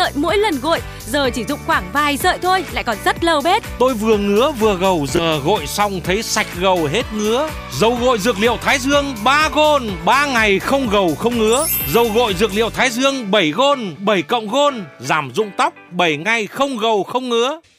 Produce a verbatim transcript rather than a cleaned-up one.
sợi mỗi lần gội. Giờ chỉ dụng khoảng vài sợi thôi, lại còn rất lâu bết. Tôi vừa ngứa vừa gầu, giờ gội xong thấy sạch gầu hết ngứa. Dầu gội dược liệu Thái Dương ba gôn, ba ngày không gầu không ngứa. Dầu gội dược liệu Thái Dương bảy gôn, bảy cộng gôn, giảm rụng tóc, bảy ngày không gầu không ngứa.